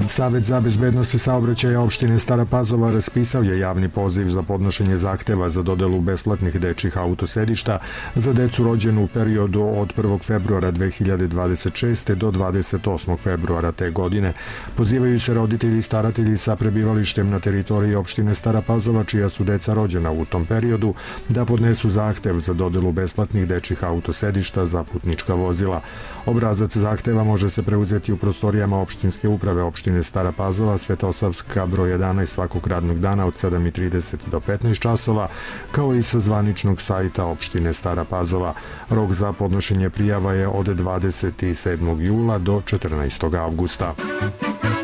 Savet za bezbednost saobraćaja opštine Stara Pazova raspisao je javni poziv za podnošenje zahteva za dodelu besplatnih dečjih autosedišta za decu rođenu u periodu od 1. februara 2026. do 28. februara te godine. Pozivaju se roditelji i staratelji sa prebivalištem na teritoriji opštine Stara Pazova čija su deca rođena u tom periodu da podnesu zahtev za dodelu besplatnih dečjih autosedišta za putnička vozila. Obrazac zahteva može se preuzeti u prostorijama opštinske uprave opštine Stara Pazova, Svetosavska broj 11 svakog radnog dana od 7:30 do 15 časova, kao i sa zvaničnog sajta opštine Stara Pazova. Rok za podnošenje prijava je od 27. jula do 14. avgusta.